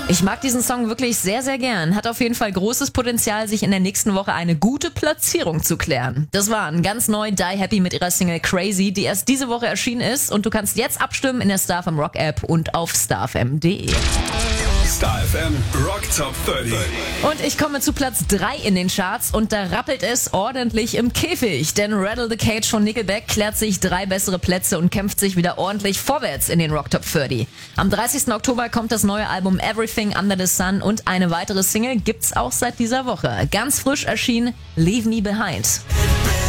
Ich mag diesen Song wirklich sehr, sehr gern. Hat auf jeden Fall großes Potenzial, sich in der nächsten Woche eine gute Platzierung zu klären. Das waren ganz neu Die Happy mit ihrer Single Crazy, die erst diese Woche erschienen ist. Und du kannst jetzt abstimmen in der StarFM Rock App und auf starfm.de. StarFM Rock Top 30. Und ich komme zu Platz 3 in den Charts und da rappelt es ordentlich im Käfig. Denn Rattle the Cage von Nickelback klärt sich 3 bessere Plätze und kämpft sich wieder ordentlich vorwärts in den Rock Top 30. Am 30. Oktober kommt das neue Album Everything Under the Sun und eine weitere Single gibt's auch seit dieser Woche. Ganz frisch erschienen, Leave Me Behind.